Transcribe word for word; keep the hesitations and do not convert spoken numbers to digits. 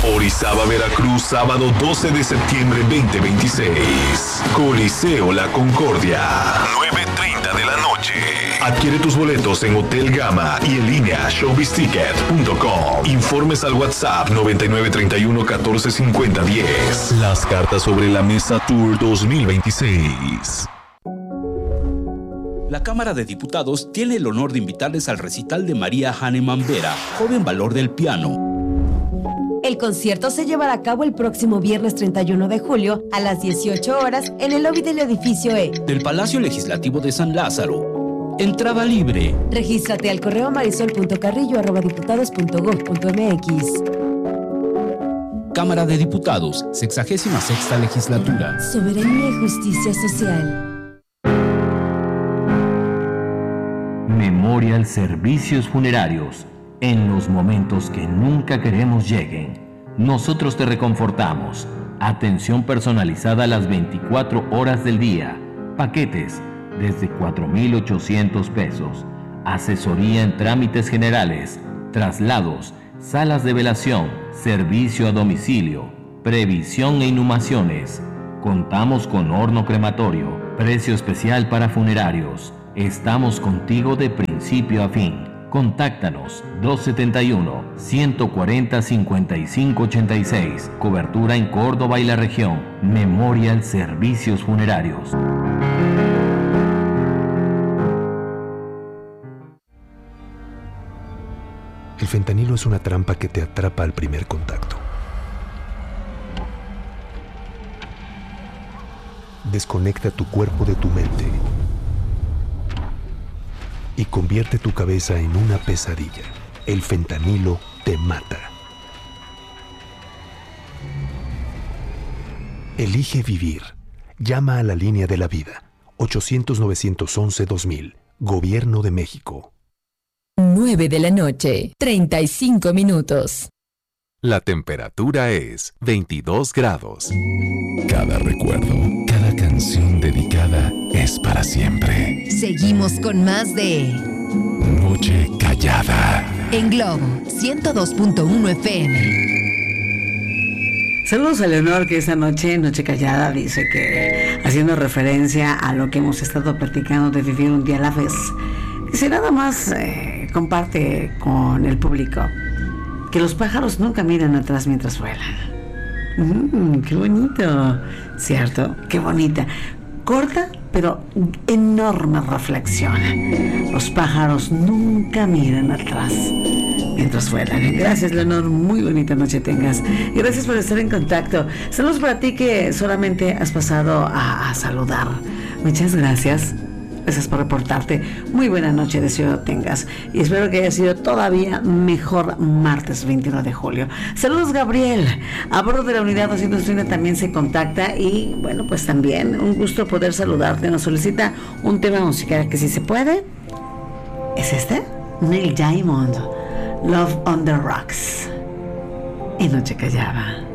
Orizaba, Veracruz, sábado doce de septiembre veinte veintiséis. Coliseo La Concordia, nueve treinta de la noche. Adquiere tus boletos en Hotel Gama y en línea showbiz ticket punto com. Informes al WhatsApp noventa y nueve treinta y uno catorce cincuenta diez. Las cartas sobre la mesa Tour dos mil veintiséis. La Cámara de Diputados tiene el honor de invitarles al recital de María Hahnemann Vera, joven valor del piano. El concierto se llevará a cabo el próximo viernes treinta y uno de julio a las dieciocho horas en el lobby del edificio E del Palacio Legislativo de San Lázaro. Entrada libre. Regístrate al correo marisol punto carrillo arroba diputados punto gob punto mx. Cámara de Diputados, sexagésima sexta legislatura. Soberanía y justicia social. Memorial Servicios Funerarios. En los momentos que nunca queremos lleguen, nosotros te reconfortamos. Atención personalizada a las veinticuatro horas del día. Paquetes desde cuatro mil ochocientos pesos. Asesoría en trámites generales, traslados, salas de velación, servicio a domicilio, previsión e inhumaciones. Contamos con horno crematorio, precio especial para funerarios. Estamos contigo de principio a fin. Contáctanos dos setenta y uno, ciento cuarenta, cincuenta y cinco ochenta y seis. Cobertura en Córdoba y la región. Memorial Servicios Funerarios. El fentanilo es una trampa que te atrapa al primer contacto. Desconecta tu cuerpo de tu mente y convierte tu cabeza en una pesadilla. El fentanilo te mata. Elige vivir. Llama a la línea de la vida. ochocientos, novecientos once, dos mil. Gobierno de México. nueve de la noche, treinta y cinco minutos. La temperatura es veintidós grados. Cada recuerdo, cada canción dedicada es para siempre. Seguimos con más de Noche Callada en Globo ciento dos punto uno F M. Saludos a Leonor, que esta noche, Noche Callada, dice que, haciendo referencia a lo que hemos estado platicando de vivir un día a la vez, dice nada más, eh, comparte con el público que los pájaros nunca miran atrás mientras vuelan. Mm, ¡Qué bonito! ¿Cierto? ¡Qué bonita! Corta, pero enorme reflexión. Los pájaros nunca miran atrás mientras vuelan. Gracias, Leonor. Muy bonita noche tengas. Y gracias por estar en contacto. Saludos para ti que solamente has pasado a, a saludar. Muchas gracias. Gracias por reportarte. Muy buena noche deseo tengas. Y espero que haya sido todavía mejor martes veintiuno de julio. Saludos, Gabriel. A bordo de la unidad doscientos uno también se contacta. Y bueno, pues también un gusto poder saludarte. Nos solicita un tema musical que si se puede. ¿Es este? Neil Diamond. Love on the Rocks. Y Noche Callada.